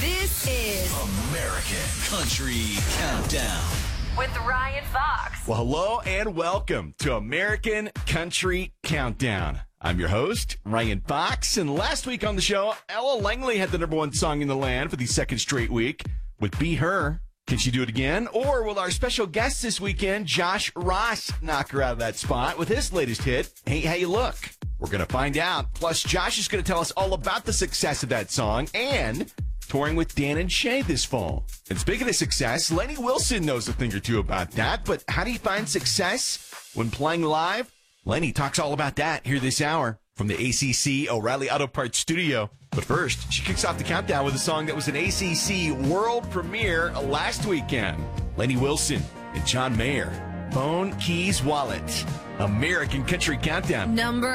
This is American Country Countdown with Ryan Fox. Well, hello and welcome to American Country Countdown. I'm your host, Ryan Fox, and last week on the show, Ella Langley had the number one song in the land for the second straight week with Be Her. Can she do it again? Or will our special guest this weekend, Josh Ross, knock her out of that spot with his latest hit, Hey How You Look? We're going to find out. Plus, Josh is going to tell us all about the success of that song and touring with Dan and Shay this fall. And speaking of success, Lenny Wilson knows a thing or two about that. But how do you find success when playing live? Lenny talks all about that here this hour from the ACC O'Reilly Auto Parts studio. But first, she kicks off the countdown with a song that was an ACC world premiere last weekend. Lenny Wilson and John Mayer, Phone Keys Wallet. American Country Countdown. Number